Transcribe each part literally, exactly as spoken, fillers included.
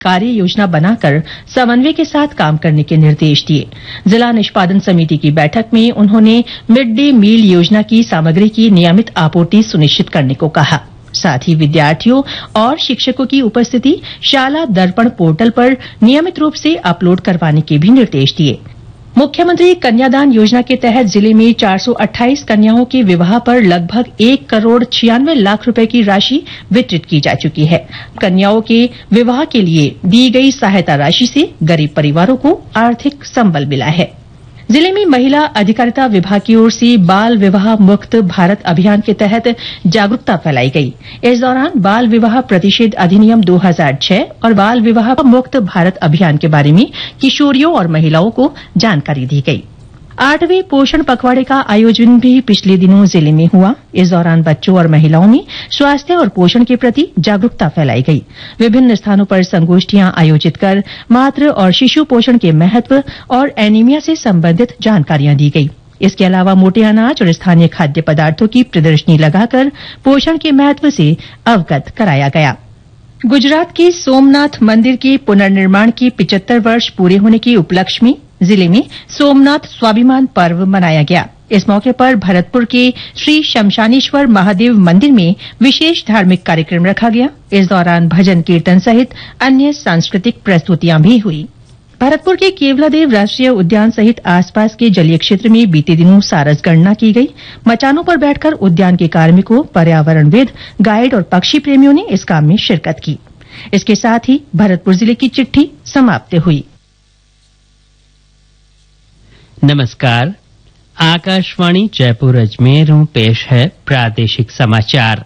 कार्य योजना बनाकर समन्वय के साथ काम करने के निर्देश दिए। जिला निष्पादन समिति की बैठक में उन्होंने मिड डे मील योजना की सामग्री की नियमित आपूर्ति सुनिश्चित करने को कहा। साथ ही विद्यार्थियों और शिक्षकों की उपस्थिति शाला दर्पण पोर्टल पर नियमित रूप से अपलोड करवाने के भी निर्देश दिए। मुख्यमंत्री कन्यादान योजना के तहत जिले में चार सौ अट्ठाईस कन्याओं के विवाह पर लगभग एक करोड़ छियानवे लाख रुपए की राशि वितरित की जा चुकी है। कन्याओं के विवाह के लिए दी गई सहायता राशि से गरीब परिवारों को आर्थिक संबल मिला है। जिले में महिला अधिकारिता विभाग की ओर से बाल विवाह मुक्त भारत अभियान के तहत जागरूकता फैलाई गई। इस दौरान बाल विवाह प्रतिषेध अधिनियम दो हज़ार छह और बाल विवाह मुक्त भारत अभियान के बारे में किशोरियों और महिलाओं को जानकारी दी गई। आठवें पोषण पखवाड़े का आयोजन भी पिछले दिनों जिले में हुआ। इस दौरान बच्चों और महिलाओं में स्वास्थ्य और पोषण के प्रति जागरूकता फैलाई गई। विभिन्न स्थानों पर संगोष्ठियां आयोजित कर मातृ और शिशु पोषण के महत्व और एनीमिया से संबंधित जानकारियां दी गई। इसके अलावा मोटे अनाज और स्थानीय खाद्य पदार्थों की प्रदर्शनी लगाकर पोषण के महत्व से अवगत कराया गया। गुजरात के सोमनाथ मंदिर के पुनर्निर्माण के पिचहत्तर वर्ष पूरे होने के उपलक्ष्य में जिले में सोमनाथ स्वाभिमान पर्व मनाया गया। इस मौके पर भरतपुर के श्री शमशानेश्वर महादेव मंदिर में विशेष धार्मिक कार्यक्रम रखा गया। इस दौरान भजन कीर्तन सहित अन्य सांस्कृतिक प्रस्तुतियां भी हुई। भरतपुर के केवलादेव राष्ट्रीय उद्यान सहित आसपास के जलीय क्षेत्र में बीते दिनों सारस गणना की गई। मचानों पर बैठकर उद्यान के कार्मिकों, पर्यावरणविद, गाइड और पक्षी प्रेमियों ने इस काम में शिरकत की। इसके साथ ही भरतपुर जिले की चिट्ठी समाप्त हुई। नमस्कार, आकाशवाणी जयपुर अजमेर पेश है प्रादेशिक समाचार।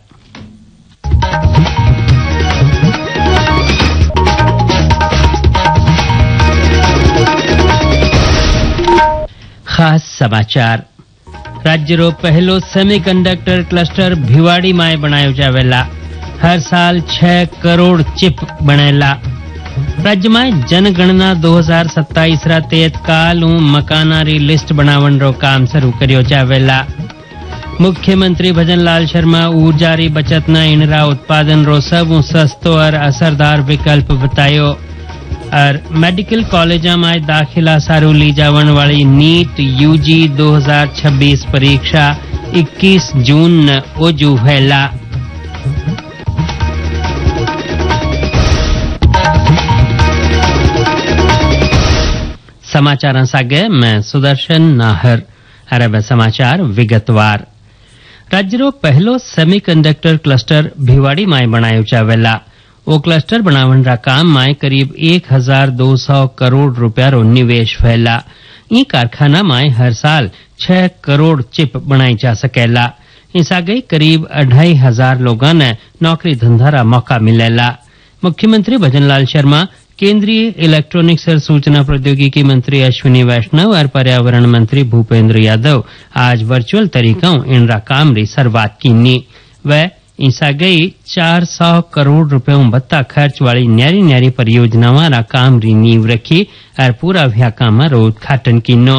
खास समाचार। राज्यरो पहलो सेमीकंडक्टर क्लस्टर भिवाड़ी में बनायो जावेला। हर साल छह करोड़ चिप बनेला। राज्य में जनगणना दो हज़ार सत्ताईस रा तेत काल मकानारी लिस्ट बनावन रो काम शुरू करियो जावेला। मुख्यमंत्री भजनलाल शर्मा ऊर्जारी बचत न इंडरा उत्पादन रो सब सस्तो और असरदार विकल्प बतायो। और मेडिकल कॉलेज में दाखिला सारू ली जावन वाली नीट यूजी दो हज़ार छब्बीस परीक्षा इक्कीस जून न ओजू हैला। समाचार सागे मैं सुदर्शन नाहर। अरब समाचार विगतवार। राज्यरो पहलो सेमीकंडक्टर क्लस्टर भिवाड़ी में बनायो जावेला। वो क्लस्टर बनावन रा काम में करीब एक हजार दो सौ करोड़ रुपया रो निवेश फैला। ई कारखाना में हर साल छह करोड़ चिप बनाई जा सकेला। इस आगे करीब अढ़ाई हजार लोगों ने नौकरी धंधा रा मौका मिलेला। मुख्यमंत्री भजनलाल शर्मा, केंद्रीय इलेक्ट्रॉनिक्स और सूचना प्रौद्योगिकी मंत्री अश्विनी वैष्णव और पर्यावरण मंत्री भूपेंद्र यादव आज वर्चुअल तरीकों इनरा काम री शुरुआत की। वह ईसा गई चार सौ करोड़ रुपयों बत्ता खर्च वाली न्यारी न्यारी परियोजनाओं रा काम री नींव रखी और पूरा व्याकाम रो उद्घाटन किनो।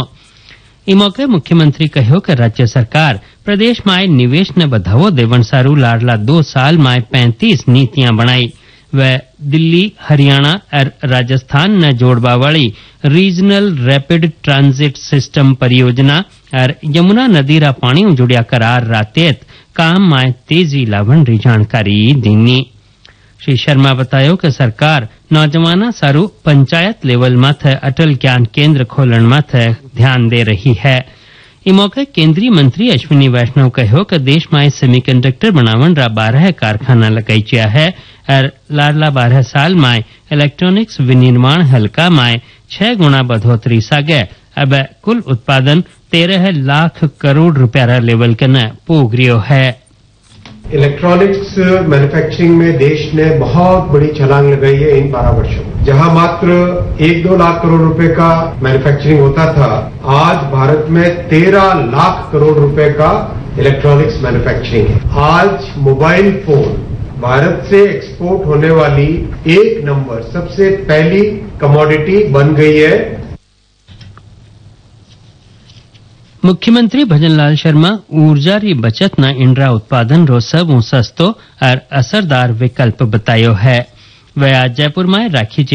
ई मौके मुख्यमंत्री कहो कि राज्य सरकार प्रदेश में निवेश ने बढ़ावो देवन सारू लाडला दो साल में पैंतीस नीतियां बनाई। वह दिल्ली, हरियाणा और राजस्थान न जोड़वा वाली रीजनल रैपिड ट्रांजिट सिस्टम परियोजना और यमुना नदी रा पानी जुड़िया करार रातेत काम में तेजी लावन री जानकारी दीनी। श्री शर्मा बतायो कि सरकार नौजवाना सारू पंचायत लेवल माथे अटल ज्ञान केंद्र खोलन माथे ध्यान दे रही है। ई मौके केंद्रीय मंत्री अश्विनी वैष्णव कहो कि देश में सेमीकंडक्टर बनावन रा बारह कारखाना लगाई गया है और लाडला बारह साल में इलेक्ट्रॉनिक्स विनिर्माण हल्का में छह गुना बढ़ोतरी सागे अब कुल उत्पादन तेरह लाख करोड़ रुपया लेवल के न पोग रियो है। इलेक्ट्रॉनिक्स मैन्युफैक्चरिंग में देश ने बहुत बड़ी छलांग लगाई है इन बारह वर्षों में। जहां मात्र एक दो लाख करोड़ रुपए का मैन्युफैक्चरिंग होता था, आज भारत में तेरह लाख करोड़ रुपए का इलेक्ट्रॉनिक्स मैन्युफैक्चरिंग है। आज मोबाइल फोन भारत से एक्सपोर्ट होने वाली एक नंबर सबसे पहली कमोडिटी बन गई है। मुख्यमंत्री भजनलाल शर्मा ऊर्जा री बचत न इंडरा उत्पादन रो सब सस्तो और असरदार विकल्प बतायो है। वे आज जयपुर में राखी